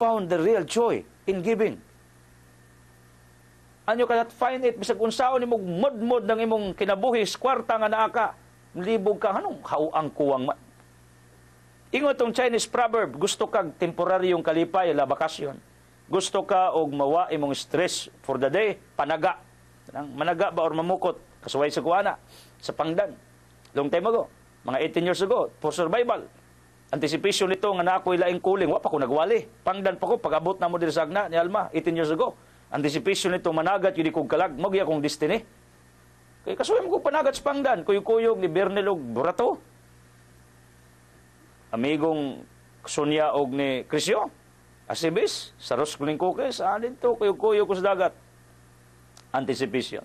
found the real joy in giving. And you cannot find it bisag unsaon imong mod-mod ng imong kinabuhis kwarta nga naa ka libog ka anong hauang kuwang man. Ingon tong Chinese proverb, gusto kag temporaryong kalipay la bakasyon. Gusto ka og mawa imong stress for the day, panaga. Managa ba or mamukot kasuway sa kuana sa pangdan. Long time ago, mga 18 years ago, for survival. Anticipation nito nga na ako'y laing kuling, wa pa ko nagwali. Pangdan pa ko pag-abot na mo diri sa agna ni Alma 18 years ago. Anticipation nito managat yun kong kalag, magi akong destiny. Kaya kasuway mo kong panagat sa pangdan, kuyog-kuyog ni Bernel og Burato. Amigong Sonia og ni Crisio, asibis, sa Roskuling Kukes, dito, kuyog-kuyog ko sa dagat. Anticipation.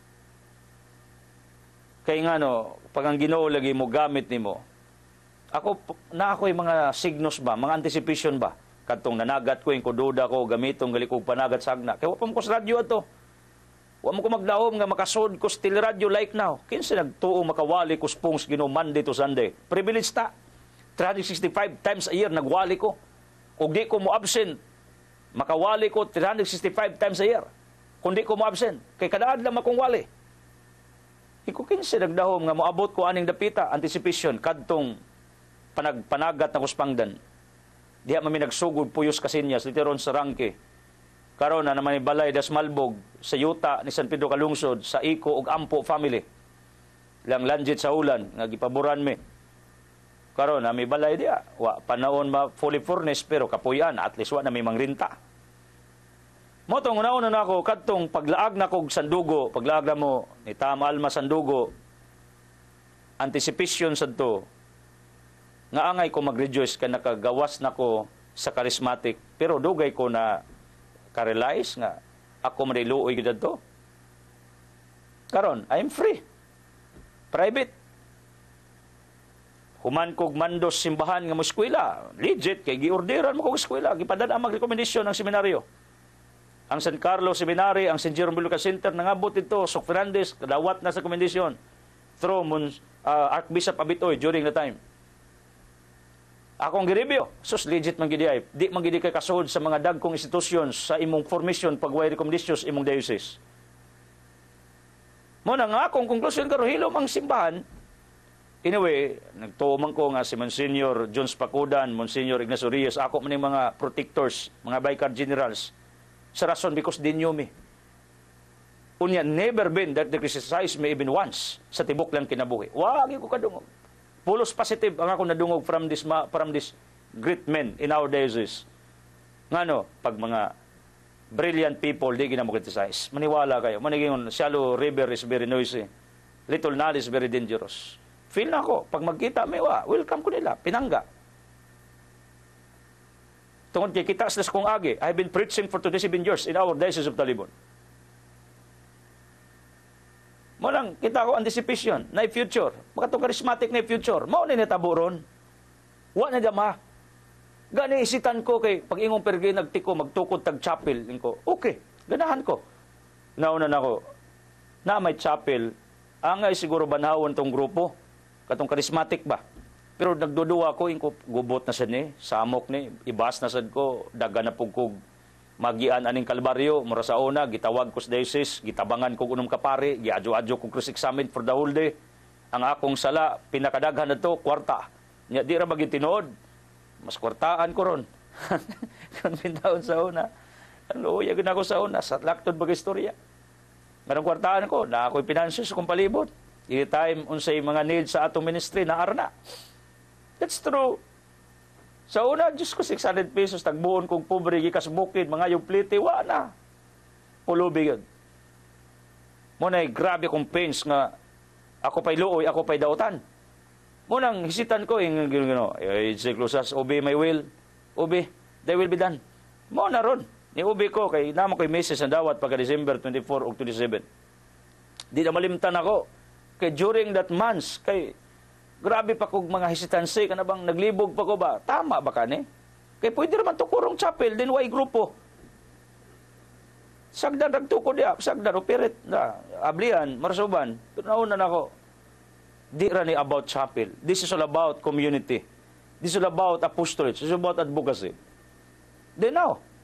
Kaya nga no, pag ang Ginoo lagi mo gamit nimo, ako'y mga signos ba, mga anticipation ba, kadtong nanagat ko, yung kududa ko, gamitong galikog panagat sagna. Kaya wapam ko sa radyo ato. Wa mo ko magdaom nga makasod ko still radio like now. Kinsa nagtuo makawali ko spons Ginoo Monday to Sunday. Privilege ta. 365 times a year nagwali ko. Kung di ko mo absent, makawali ko 365 times a year. Kung di ko mo absent, kay kada adlaw akong wali. Iko kinsa nagdahom nga moabot ko aning dapita, anticipation kadtong panagat na kuspangdan. Diha mami nagsugod puyos kasinyas literon sa rangke. Karon na naman balay das Malbog sa yuta ni San Pedro Kalungsod sa Iko ug Ampo family. Lang lanjit sa ulan nga gipaboran mi. Karon na may balay dia, wa panahon ma fully furnished pero kapuyan at least wa na may mangrinta. Mo tong una-una na ako kadtong paglaag na kog sandugo, paglaag na mo ni Tama Alma sandugo. Anticipation sadto nga angay ko mag-rejoice ka nakagawas na ko sa charismatic pero dugay ko na ka-realize nga ako maniluoy gid adto. Karon, I'm free. Private. Human kog mandos simbahan nga mo eskwela, legit kay giorderan mo kog eskwela, gipadana ang recommendation ng seminaryo. Ang San Carlos Seminary, ang St. Jerome Biblical Center nangabot ito, Sok Fernandez kadawat na sa recommendation through Archbishop Abitoy during the time. Akong gireview, sus legit man gidi ay, di man gidi kay kasud sa mga dagkong institutions sa imong formation pagway recommendations imong diocese. Mo na nga akong conclusion karon hilom ang simbahan. Anyway, nagtuo man ko nga si Monsignor John Spacudan, Monsignor Ignacio Reyes, ako man yung mga protectors, mga vicar generals. Sa rason because they knew me. Unya, never been that they criticized me even once sa tibok lang kinabuhi. Wagi ko kadungog. Pulos positive ang ako nadungog from this great men in our diocese. Ngano, pag mga brilliant people, di ginamo criticize. Maniwala kayo. Manigingon, shallow river is very noisy. Little Nile is very dangerous. Feel na ako, pag magkita, may welcome ko nila, pinangga. Tungod kay kita sa kong agi, I've been preaching for 27 years in our diocese of Talibon. Mo lang, kita ko anticipation, na future. Makatong charismatic na future. Mao na nitaburon. Wa na dama. Gani isitan ko kay pag ingong pergi nagtiko, magtukod tag chapel. Ko, okay, ganahan ko. Nauna na ako, na may chapel, angay siguro banhawon tong grupo. Katong charismatic ba? Pero nagduduwa ko, inko gubot na sad ni, samok ni, ibas na sad ko, daga na pugkog magian aning Kalbaryo, mura sa una, gitawag ko sa diocese, gitabangan ko unong kapari, giadyo-adyo ko cross-examine for the whole day. Ang akong sala, pinakadaghan na to, kwarta. Nya, di ra magitinood, mas kwartaan ko ron. Kung pintaon sa una, ano, yagin ako sa una, sa laktod baga istorya. Ganang kwartaan ko, na ako'y pinansyos kung palibot. I-time unsay mga needs sa atong ministry na arna. That's true. Sa una, Diyos ko, 600 pesos, tagbuon kong pobre, gikas bukid, mga yung plite, wa na. Pulubi yun. Muna'y grabe kong pains nga, ako pa'y luoy, ako pa'y dautan. Munang hisitan ko, yung gino, Clusas, obey my will, obey, they will be done. Muna ron, ni-obey ko, kay naman ko'y message na dawat pagka December 24 o 27. Di na malimtan ako. Kay during that months, kay grabe pa kong mga hesitancy, ka na bang naglibog pa ko ba? Tama ba ka ni? Kaya pwede naman tukurong chapel, din way grupo. Sagdan nagtukod ya, sagdan operate na, ablihan, marasuban. Pero nauna na ako, di rani about chapel. This is all about community. This is all about apostolate. This is about advocacy. They know.